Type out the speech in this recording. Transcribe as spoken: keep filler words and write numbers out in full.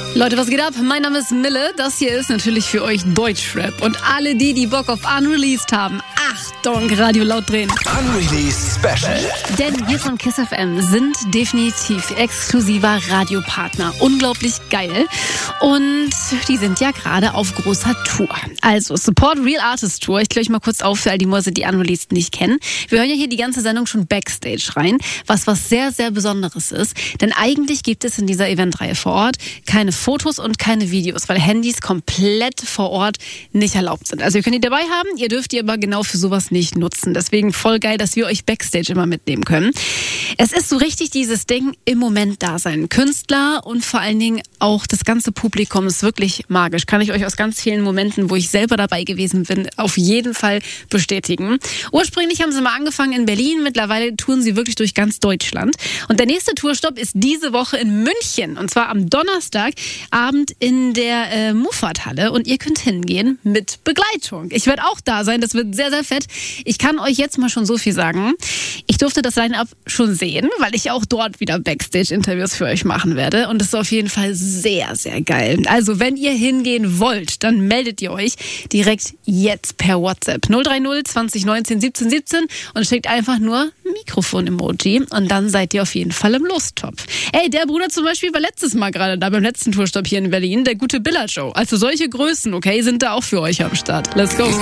Leute, was geht ab? Mein Name ist Mille. Das hier ist natürlich für euch Deutschrap. Und alle die, die Bock auf Unreleased haben, Achtung, Radio laut drehen. Unreleased Special. Denn wir von KISS F M sind definitiv exklusiver Radiopartner. Unglaublich geil. Und die sind ja gerade auf großer Tour. Also Support Real Artist Tour. Ich kläre euch mal kurz auf für all die Mäuse, die Unreleased nicht kennen. Wir hören ja hier die ganze Sendung schon Backstage rein, was was sehr, sehr Besonderes ist. Denn eigentlich gibt es in dieser Eventreihe vor Ort keine Fotos und keine Videos, weil Handys komplett vor Ort nicht erlaubt sind. Also ihr könnt die dabei haben, ihr dürft die aber genau für sowas nicht nutzen. Deswegen voll geil, dass wir euch Backstage immer mitnehmen können. Es ist so richtig dieses Ding im Moment da sein. Künstler und vor allen Dingen auch das ganze Publikum ist wirklich magisch. Kann ich euch aus ganz vielen Momenten, wo ich selber dabei gewesen bin, auf jeden Fall bestätigen. Ursprünglich haben sie mal angefangen in Berlin, mittlerweile touren sie wirklich durch ganz Deutschland. Und der nächste Tourstopp ist diese Woche in München. Und zwar am Donnerstagabend in der äh, Muffathalle. Und ihr könnt hingehen mit Begleitung. Ich werde auch da sein, das wird sehr, sehr fett. Ich kann euch jetzt mal schon so viel sagen. Ich durfte das Line-Up schon sehen, weil ich auch dort wieder Backstage-Interviews für euch machen werde. Und das ist auf jeden Fall sehr, sehr geil. Also wenn ihr hingehen wollt, dann meldet ihr euch direkt jetzt per WhatsApp null drei null zwanzig neunzehn siebzehn siebzehn und schickt einfach nur Mikrofon-Emoji und dann seid ihr auf jeden Fall im Lostopf. Ey, der Bruder zum Beispiel war letztes Mal gerade da beim letzten Tourstopp hier in Berlin, der gute Billa Joe. Also solche Größen, okay, sind da auch für euch am Start. Let's go.